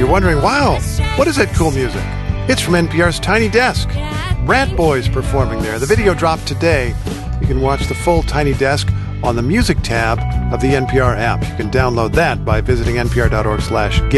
you're wondering, wow, what is that cool music? It's from NPR's Tiny Desk. Rat Boys performing there. The video dropped today. You can watch the full Tiny Desk on the Music tab of the NPR app. You can download that by visiting npr.org/get.